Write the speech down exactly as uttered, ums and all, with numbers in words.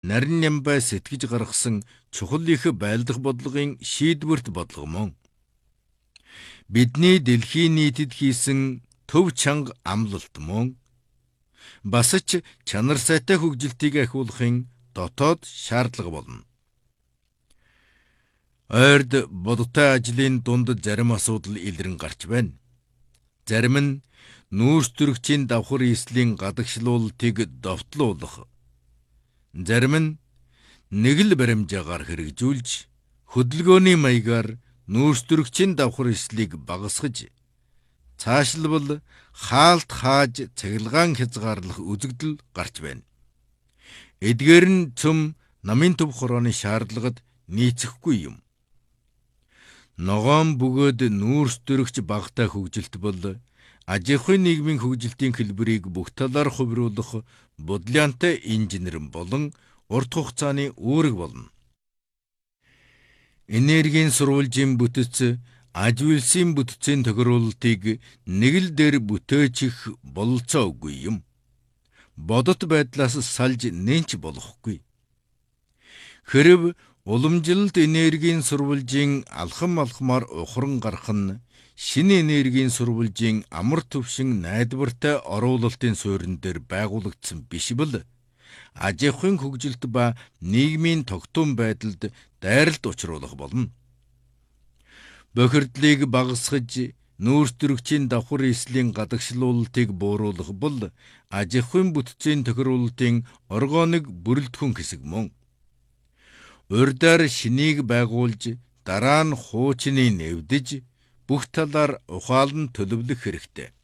нарийн нямбай сэтгэж гаргасан чухал их байлдах бодлогын шийдвэрт бодлого мөн. Бидний дэлхийн нийтэд хийсэн төв чанга амлалт мөн. Бас ч чанар сайтай хөгжилтийг ахиулахын дотоод шаардлага болно. Ойрд бодтой ажлын дунд зарим асуудал илрэн гарч байна. Зарим нь нүүрс төрөгчийн давхар эслийн гадагшлуултыг довтлуулах. Зарим нь нэг л баримжаагаар хэрэгжүүлж, хөдөлгөөний маягаар нүүрс төрөгчийн давхар эслийг багасгаж, цаашлбал хаалт хааж цахилгаан хязгаарлах үзэгдэл гарч байна. Эдгээр нь цөм намын төв хорооны шаардлагад нийцэхгүй юм. Ногоон бөгөөд нүүрс төрөгч багтай хөгжилт бол аж ахуйн нийгмийн хөгжилтийн хэлбэрийг бүх талаар хувируулах бодлянтай инженер болон урт хугацааны үүрэг болно. Энергийн сурвалжийн бүтэц, аж үйлсийн бүтцийн тохируулалтыг нэг л дээр бүтээчих бололцоогүй юм. Бодот байдлаас салж нэнч болохгүй. Хэрв уламжилалт энергийн сурвалжийн алхам алхмаар ухран гарах нь шинэ энергийн сурвалжийн амар төвшин найдвартай оруулалтын суурин дээр байгуулагдсан биш бол аж ахуйн хөгжилт ба нийгмийн тогтун байдалд дайралт учруулах болно. Бохирдлыг багасгаж, нүүрс төрөгчийн давхар эслийн гадагшлуулалтыг бууруулах бол аж ахуйн бүтцийн тохируулалтын органик бүрэлдэхүүн хэсэг мөн. Урьдаар шинийг байгуулж, дараа нь хуучныг нэвдэж, бүх талаар ухаалан төлөвлөх хэрэгтэй.